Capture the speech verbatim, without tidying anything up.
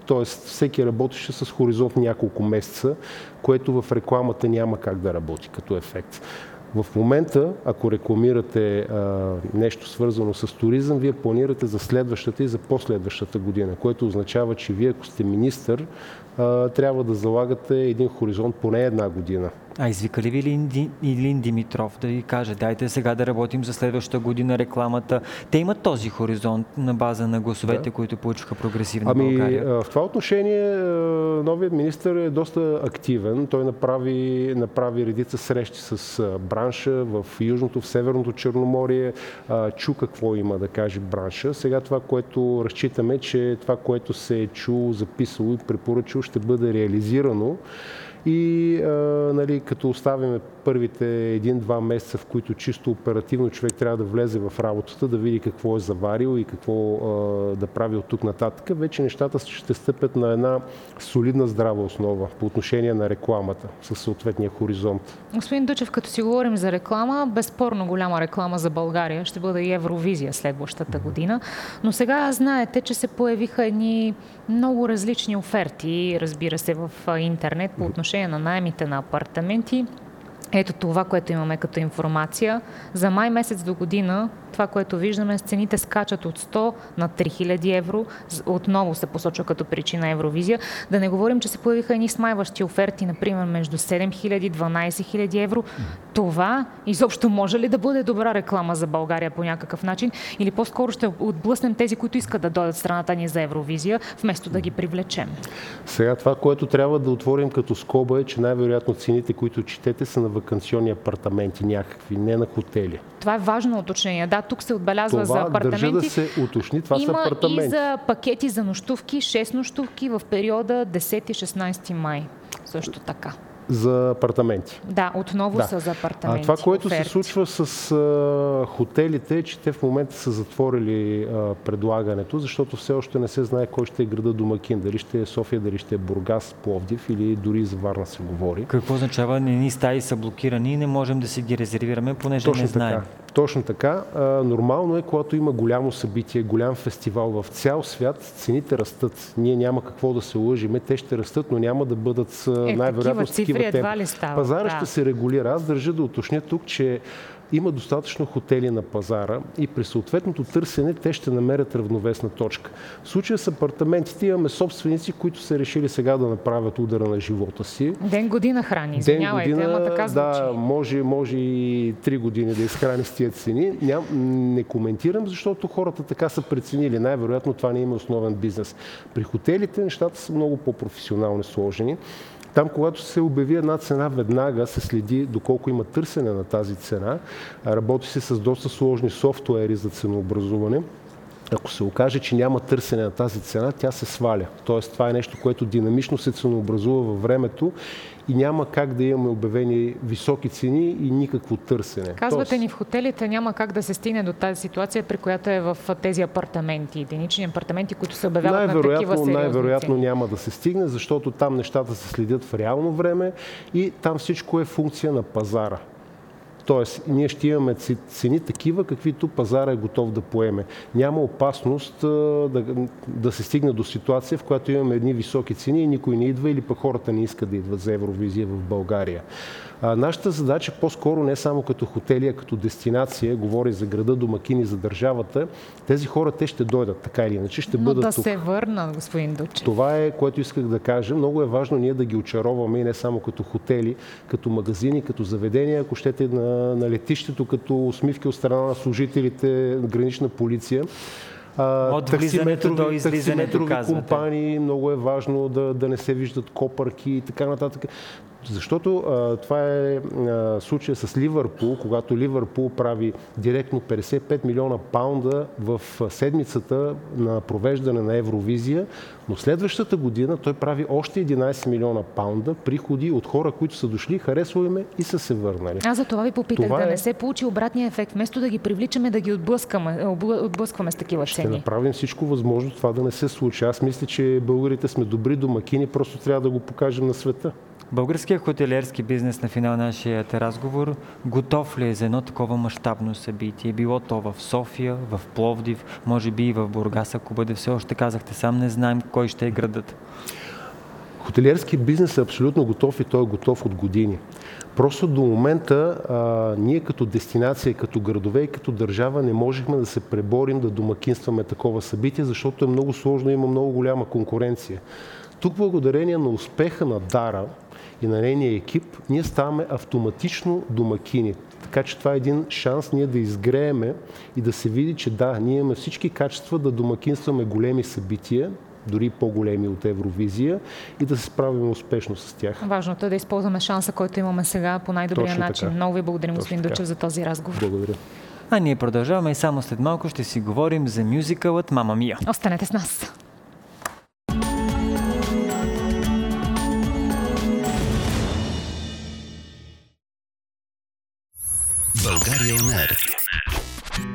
Тоест всеки работеше с хоризонт няколко месеца, което в рекламата няма как да работи като ефект. В момента, ако рекламирате а, нещо свързано с туризъм, вие планирате за следващата и за последващата година, което означава, че вие, ако сте министър, а, трябва да залагате един хоризонт поне една година. А извика ли ви Илин, Илин Димитров да ви каже, дайте сега да работим за следващата година рекламата? Те имат този хоризонт на база на гласовете, да, които получиха Прогресивна ами, България. В това отношение новият министър е доста активен. Той направи, направи редица срещи с бранша в Южното, в Северното Черноморие. Чу какво има да каже бранша. Сега това, което разчитаме, че това, което се е чул, записало и препоръчал, ще бъде реализирано. И а, нали, като оставим първите един-два месеца, в които чисто оперативно човек трябва да влезе в работата, да види какво е заварил и какво а, да прави от тук нататък, вече нещата ще стъпят на една солидна здрава основа по отношение на рекламата със съответния хоризонт. Господин Дучев, като си говорим за реклама, безспорно голяма реклама за България ще бъде и Евровизия следващата година, но сега знаете, че се появиха едни много различни оферти, разбира се, в интернет по отношение на наемите на апартаменти. Ето това, което имаме като информация. За май месец до година това, което виждаме, цените скачат от сто на три хиляди евро. Отново се посочва като причина Евровизия. Да не говорим, че се появиха едни смайващи оферти, например, между седем хиляди и дванадесет хиляди евро. Това изобщо може ли да бъде добра реклама за България по някакъв начин? Или по-скоро ще отблъснем тези, които искат да дойдат в страната ни за Евровизия, вместо да ги привлечем? Сега това, което трябва да отворим като скоба е, че най-вероятно цените, които четете, са на ваканционни апартаменти някакви, не на хотели. Това е важно уточнение. Да, тук се отбелязва това за апартаменти. Това държа да се уточни. Това има са апартаменти. И за пакети за нощувки, шест нощувки в периода десети-шестнадесети май. Също така. За апартаменти. Да, отново да. са за апартаменти. А това, което оферти. се случва с а, хотелите, е, че те в момента са затворили а, предлагането, защото все още не се знае кой ще е града домакин. Дали ще е София, дали ще е Бургас, Пловдив или дори за Варна се говори. Какво означава? Ни стаи са блокирани и не можем да си ги резервираме, понеже Точно не знаем. Така. Точно така. А, нормално е, когато има голямо събитие, голям фестивал в цял свят, цените растат. Ние няма какво да се лъжиме. Те ще растат, но няма да бъдат е, най-вероятно с такива темпи. Пазара да. ще се регулира. Аз държа да уточня тук, че има достатъчно хотели на пазара и при съответното търсене те ще намерят равновесна точка. В случая с апартаментите имаме собственици, които са решили сега да направят удара на живота си. Ден година храни, извинявайте, Ден година, ама така звучи. Да, може, може и три години да изхрани с тия цени. Ням, не коментирам, защото хората така са преценили. Най-вероятно това не има основен бизнес. При хотелите нещата са много по-професионално сложени. Там, когато се обяви една цена, веднага се следи доколко има търсене на тази цена. Работи се с доста сложни софтуери за ценообразуване. Ако се окаже, че няма търсене на тази цена, тя се сваля. Тоест, това е нещо, което динамично се ценообразува във времето и няма как да имаме обявени високи цени и никакво търсене. Казвате Тоест, ни в хотелите няма как да се стигне до тази ситуация, при която е в тези апартаменти, единични апартаменти, които се обявяват на такива сериозни Най-вероятно цени. няма да се стигне, защото там нещата се следят в реално време и там всичко е функция на пазара. Тоест, ние ще имаме цени такива, каквито пазара е готов да поеме. Няма опасност а, да, да се стигне до ситуация, в която имаме едни високи цени и никой не идва или пък хората не искат да идват за Евровизия в България. А, нашата задача по-скоро не само като хотели, а като дестинация, говори за града, домакини, за държавата, тези хора те ще дойдат, така или иначе ще Но бъдат да тук. се върнат, господин Дучев. Това е, което исках да кажа. Много е важно ние да ги очароваме и не само като хотели, като магазини, като заведения, ако щете на, на летището, като усмивки от страна на служителите, гранична полиция. От влизането до излизането, казвате. Компании, много е важно да, да не се виждат копърки и така нататък. Защото а, това е а, случая с Ливърпул, когато Ливърпул прави директно петдесет и пет милиона паунда в седмицата на провеждане на Евровизия, но следващата година той прави още единадесет милиона паунда приходи от хора, които са дошли, харесвали ме и са се върнали. Аз за това ви попитах, това да е... не се получи обратния ефект. Вместо да ги привличаме, да ги отблъскаме, отблъскваме с такива цени. Ще направим всичко възможно това да не се случи. Аз мисля, че българите сме добри домакини, просто трябва да го покажем на света. Българският хотелиерски бизнес на финал на нашия разговор готов ли е за едно такова мащабно събитие? Било то в София, в Пловдив, може би и в Бургас, ако бъде все още, казахте сам, не знаем кой ще е градът. Хотелиерски бизнес е абсолютно готов и той е готов от години. Просто до момента а, ние като дестинация, като градове и като държава не можехме да се преборим да домакинстваме такова събитие, защото е много сложно и има много голяма конкуренция. Тук благодарение на успеха на Дара и на нейния екип, ние ставаме автоматично домакини. Така че това е един шанс ние да изгрееме и да се види, че да, ние имаме всички качества да домакинстваме големи събития, дори по-големи от Евровизия, и да се справим успешно с тях. Важното е да използваме шанса, който имаме сега по най-добрия Точно начин. така. Много ви благодарим, Точно господин така. Дучев, за този разговор. Благодаря. А ние продължаваме и само след малко ще си говорим за мюзикълът Мама Мия. Останете с нас!